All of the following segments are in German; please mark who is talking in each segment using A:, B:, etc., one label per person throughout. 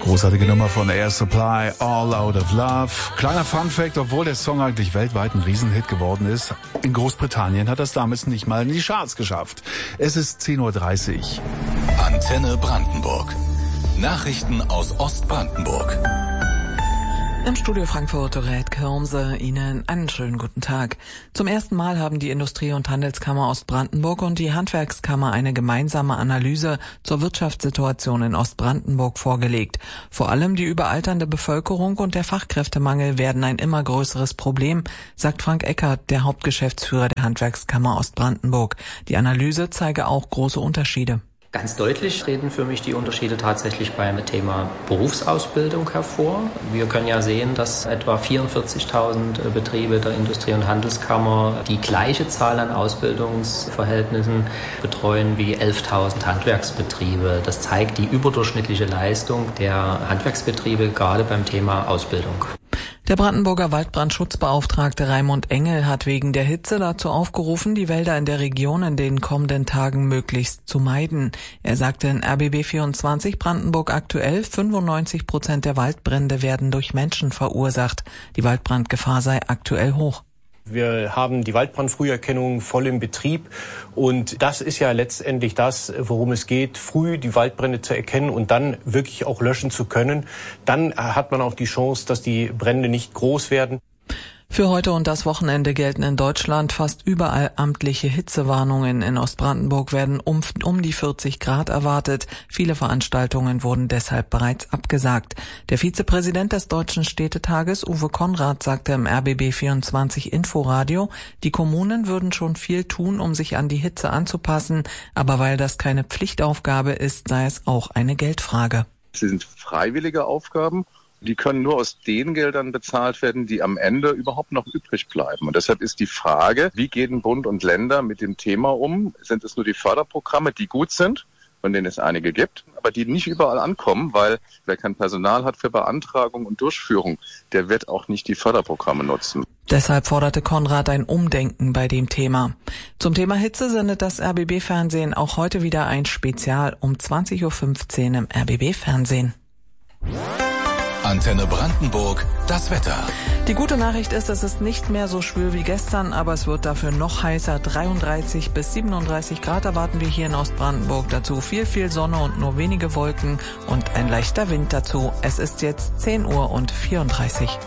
A: Großartige Nummer von Air Supply, All Out of Love. Kleiner Funfact, obwohl der Song eigentlich weltweit ein Riesenhit geworden ist, in Großbritannien hat das damals nicht mal in die Charts geschafft. Es ist 10:30 Uhr.
B: Antenne Brandenburg. Nachrichten aus Ostbrandenburg.
C: Im Studio Frankfurt Dorette Kirmse, Ihnen einen schönen guten Tag. Zum ersten Mal haben die Industrie- und Handelskammer Ostbrandenburg und die Handwerkskammer eine gemeinsame Analyse zur Wirtschaftssituation in Ostbrandenburg vorgelegt. Vor allem die überalternde Bevölkerung und der Fachkräftemangel werden ein immer größeres Problem, sagt Frank Eckert, der Hauptgeschäftsführer der Handwerkskammer Ostbrandenburg. Die Analyse zeige auch große Unterschiede.
D: Ganz deutlich treten für mich die Unterschiede tatsächlich beim Thema Berufsausbildung hervor. Wir können ja sehen, dass etwa 44.000 Betriebe der Industrie- und Handelskammer die gleiche Zahl an Ausbildungsverhältnissen betreuen wie 11.000 Handwerksbetriebe. Das zeigt die überdurchschnittliche Leistung der Handwerksbetriebe gerade beim Thema Ausbildung.
C: Der Brandenburger Waldbrandschutzbeauftragte Raimund Engel hat wegen der Hitze dazu aufgerufen, die Wälder in der Region in den kommenden Tagen möglichst zu meiden. Er sagte in RBB24 Brandenburg aktuell, 95% der Waldbrände werden durch Menschen verursacht. Die Waldbrandgefahr sei aktuell hoch.
E: Wir haben die Waldbrandfrüherkennung voll im Betrieb und das ist ja letztendlich das, worum es geht, früh die Waldbrände zu erkennen und dann wirklich auch löschen zu können. Dann hat man auch die Chance, dass die Brände nicht groß werden.
C: Für heute und das Wochenende gelten in Deutschland fast überall amtliche Hitzewarnungen. In Ostbrandenburg werden um die 40 Grad erwartet. Viele Veranstaltungen wurden deshalb bereits abgesagt. Der Vizepräsident des Deutschen Städtetages, Uwe Konrad, sagte im RBB24 Inforadio, die Kommunen würden schon viel tun, um sich an die Hitze anzupassen. Aber weil das keine Pflichtaufgabe ist, sei es auch eine Geldfrage.
F: Sie sind freiwillige Aufgaben. Die können nur aus den Geldern bezahlt werden, die am Ende überhaupt noch übrig bleiben. Und deshalb ist die Frage, wie gehen Bund und Länder mit dem Thema um? Sind es nur die Förderprogramme, die gut sind, von denen es einige gibt, aber die nicht überall ankommen, weil wer kein Personal hat für Beantragung und Durchführung, der wird auch nicht die Förderprogramme nutzen.
C: Deshalb forderte Konrad ein Umdenken bei dem Thema. Zum Thema Hitze sendet das RBB-Fernsehen auch heute wieder ein Spezial um 20:15 Uhr im RBB-Fernsehen.
B: Antenne Brandenburg, das Wetter.
C: Die gute Nachricht ist, es ist nicht mehr so schwül wie gestern, aber es wird dafür noch heißer. 33 bis 37 Grad erwarten wir hier in Ostbrandenburg. Dazu viel Sonne und nur wenige Wolken und ein leichter Wind dazu. Es ist jetzt 10:34 Uhr.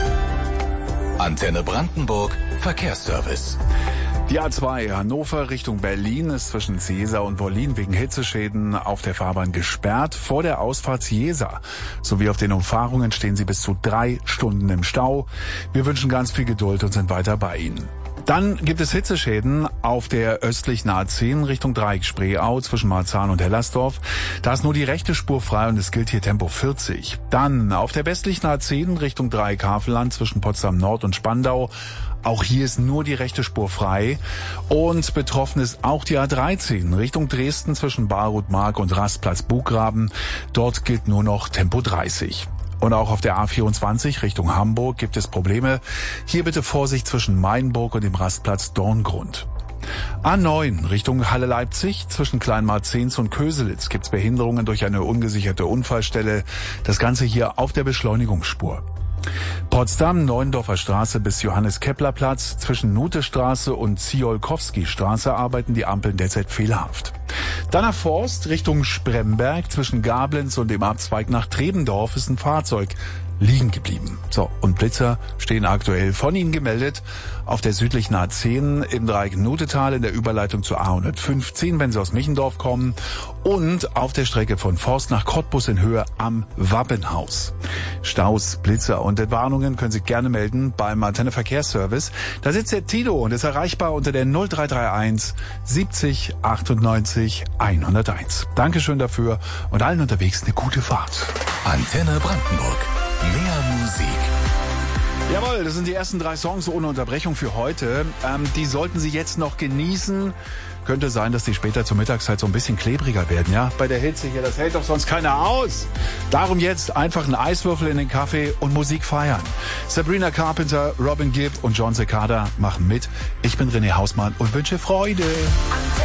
B: Antenne Brandenburg, Verkehrsservice.
A: Die A2 Hannover Richtung Berlin ist zwischen Seesa und Wollin wegen Hitzeschäden auf der Fahrbahn gesperrt. Vor der Ausfahrt Jeser sowie auf den Umfahrungen stehen Sie bis zu 3 Stunden im Stau. Wir wünschen ganz viel Geduld und sind weiter bei Ihnen. Dann gibt es Hitzeschäden auf der östlichen A10 Richtung Dreieck Spreeau zwischen Marzahn und Hellersdorf. Da ist nur die rechte Spur frei und es gilt hier Tempo 40. Dann auf der westlichen A10 Richtung Dreieck Havelland zwischen Potsdam Nord und Spandau. Auch hier ist nur die rechte Spur frei. Und betroffen ist auch die A13 Richtung Dresden zwischen Baruth-Mark und Rastplatz Buchgraben. Dort gilt nur noch Tempo 30. Und auch auf der A24 Richtung Hamburg gibt es Probleme. Hier bitte Vorsicht zwischen Mainburg und dem Rastplatz Dorngrund. A9 Richtung Halle-Leipzig zwischen Kleinmarzens und Köselitz gibt's Behinderungen durch eine ungesicherte Unfallstelle. Das Ganze hier auf der Beschleunigungsspur. Potsdam, Neuendorfer Straße bis Johannes-Kepler-Platz. Zwischen Nutestraße und Ziolkowski-Straße arbeiten die Ampeln derzeit fehlerhaft. Dann nach Forst Richtung Spremberg. Zwischen Gablenz und dem Abzweig nach Trebendorf ist ein Fahrzeug liegen geblieben. So, und Blitzer stehen aktuell von Ihnen gemeldet auf der südlichen A10 im Dreieck Nutetal in der Überleitung zur A115, wenn Sie aus Michendorf kommen, und auf der Strecke von Forst nach Cottbus in Höhe am Wappenhaus. Staus, Blitzer und Entwarnungen können Sie gerne melden beim Antenne Verkehrsservice. Da sitzt der Tito und ist erreichbar unter der 0331 70 98 101. Dankeschön dafür und allen unterwegs eine gute Fahrt.
B: Antenne Brandenburg. Mehr Musik.
A: Jawohl, das sind die ersten 3 Songs ohne Unterbrechung für heute. Die sollten Sie jetzt noch genießen. Könnte sein, dass die später zur Mittagszeit so ein bisschen klebriger werden, ja? Bei der Hitze hier, das hält doch sonst keiner aus. Darum jetzt einfach einen Eiswürfel in den Kaffee und Musik feiern. Sabrina Carpenter, Robin Gibb und John Cicada machen mit. Ich bin René Hausmann und wünsche Freude.